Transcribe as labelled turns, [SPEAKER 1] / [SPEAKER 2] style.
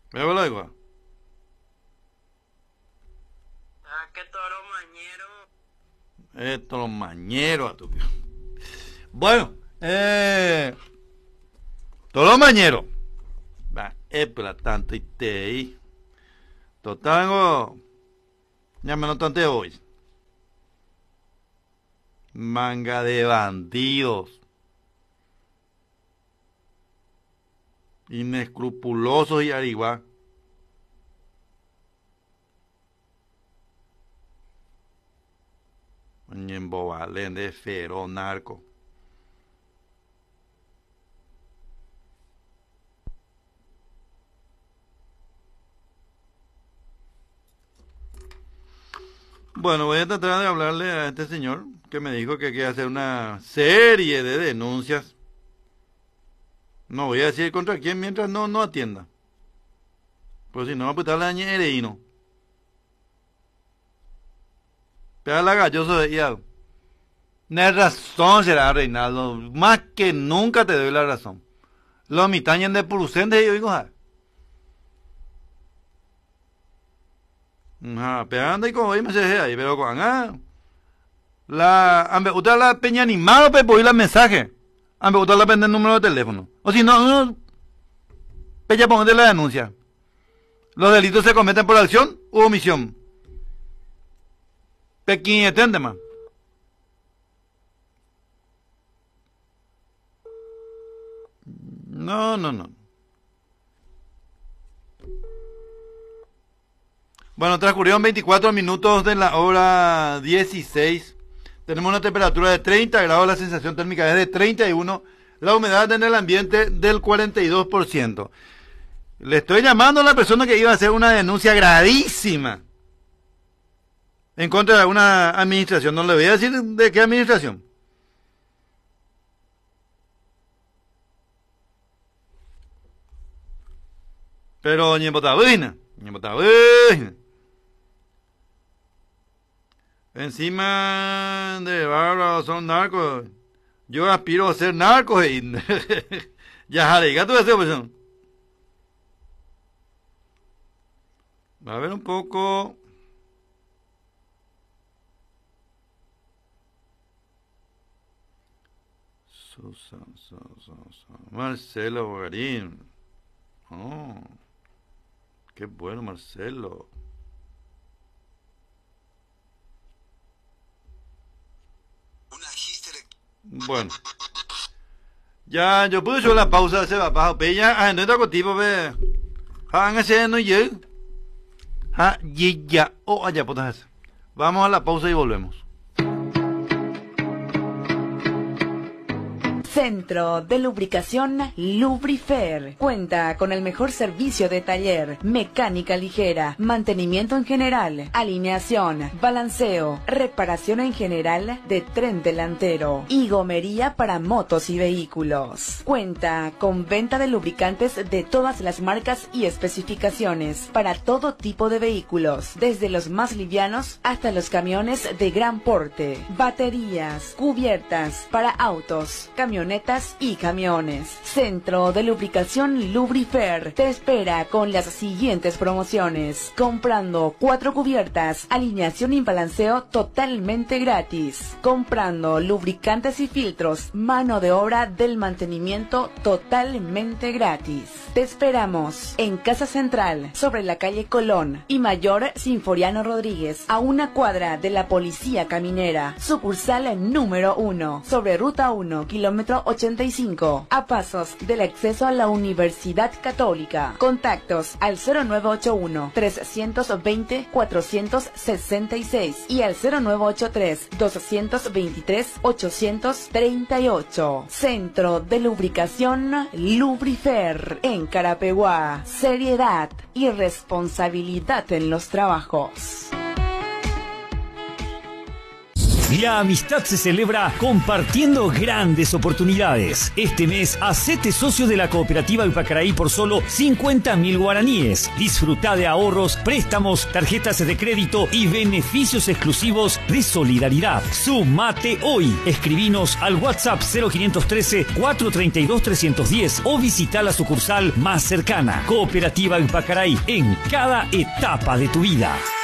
[SPEAKER 1] Me vuelvo igual.
[SPEAKER 2] Ah, qué toro mañero.
[SPEAKER 1] Esto los mañeros a tu viejo. Bueno, todos los mañeros. Va, epla tanto y te ahí. Totango. Ya menos tanto hoy. Manga de bandidos. Inescrupulosos y ariguá. Ñembobalen de feroz narco. Bueno, voy a tratar de hablarle a este señor que me dijo que quiere hacer una serie de denuncias. No voy a decir contra quién mientras no atienda. Pues si no, va a putar la ñereíno. Pega la galloso de iado. Tienes razón, será Reinaldo. Más que nunca te doy la razón. Los mitañen de purucentes y yo digo, pegando y como hoy me se ahí, pero cuando ambe usted la peña animado para poner el mensaje. Ambe usted la pende el número de teléfono. O si no, peña ponete la denuncia. Los delitos se cometen por acción u omisión. Pequín etende más. No. Bueno, transcurrieron 24 minutos de la hora 16. Tenemos una temperatura de 30 grados, la sensación térmica es de 31, la humedad en el ambiente del 42%. Le estoy llamando a la persona que iba a hacer una denuncia gravísima en contra de una administración. No le voy a decir de qué administración. Pero ñembotabuina. Encima de bárbaros son narcos. Yo aspiro a ser narco y ya jale, ¿qué tú haces, pues? Va a ver un poco. Marcelo Bogarín. Oh, qué bueno, Marcelo. Bueno. Ya, yo pude hacer la pausa, se va bajo. Pero ya, no está contigo, ve. Háganse, no llegue. Ya. Oh, allá, putas. Vamos a la pausa y volvemos.
[SPEAKER 3] Centro de Lubricación Lubrifer. Cuenta con el mejor servicio de taller, mecánica ligera, mantenimiento en general, alineación, balanceo, reparación en general de tren delantero y gomería para motos y vehículos. Cuenta con venta de lubricantes de todas las marcas y especificaciones para todo tipo de vehículos, desde los más livianos hasta los camiones de gran porte, baterías, cubiertas para autos, camionetas y camiones. Centro de Lubricación Lubrifer te espera con las siguientes promociones. Comprando 4 cubiertas, alineación y balanceo totalmente gratis. Comprando lubricantes y filtros, mano de obra del mantenimiento totalmente gratis. Te esperamos en Casa Central, sobre la calle Colón y Mayor Sinforiano Rodríguez, a una cuadra de la Policía Caminera. Sucursal número 1, sobre Ruta 1, kilómetro 85, a pasos del acceso a la Universidad Católica. Contactos al 0981-320-466 y al 0983-223-838. Centro de Lubricación Lubrifer en Carapeguá. Seriedad y responsabilidad en los trabajos.
[SPEAKER 4] La amistad se celebra compartiendo grandes oportunidades. Este mes, hacete socio de la Cooperativa Ipacaraí por solo 50.000 guaraníes. Disfruta de ahorros, préstamos, tarjetas de crédito y beneficios exclusivos de solidaridad. Sumate hoy. Escribinos al WhatsApp 0513-432-310 o visita la sucursal más cercana. Cooperativa Ipacaraí, en cada etapa de tu vida.